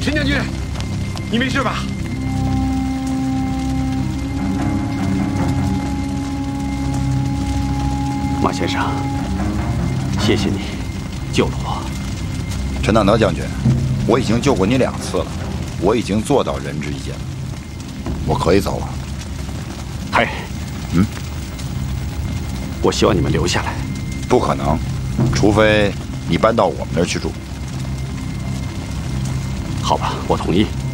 陈将军，你没事吧？ 马先生，谢谢你救了我。 陈大德将军，我已经救过你2次了，我已经做到仁至义尽了，我可以走了。 嘿，我希望你们留下来。 不可能，除非你搬到我们那儿去住。 好吧，我同意。